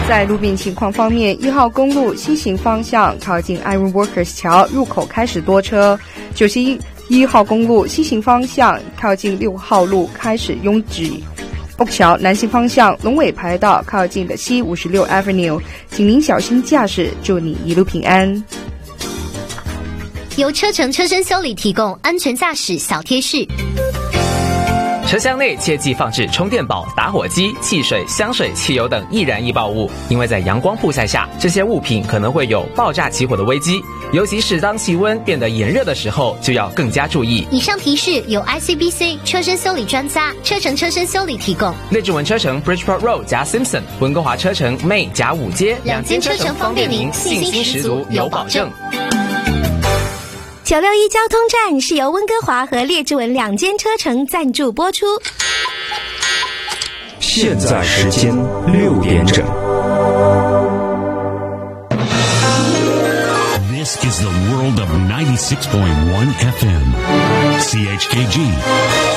在路面情况方面，1号公路西行方向靠近 Iron Workers 桥入口开始多车，91号公路西行方向靠近6号路开始拥挤。北桥南行方向龙尾排道靠近的西56 Avenue， 请您小心驾驶，祝你一路平安。 由车程车身修理提供安全驾驶小贴士。 车厢内切忌放置充电宝、打火机、汽水、香水、汽油等易燃易爆物，因为在阳光曝晒下，这些物品可能会有爆炸起火的危机。尤其是当气温变得炎热的时候，就要更加注意。 以上提示由 ICBC 车身修理专家车程车身修理提供。 内置文车城 Bridgeport Road 加 Simpson， 温哥华车城 May 加5街，2间车程方便您，信心十足，有保证。 961交通站是由温哥华和列治文2间车程赞助播出。 现在时间6点整。 This is the world of 96.1 FM. CHKG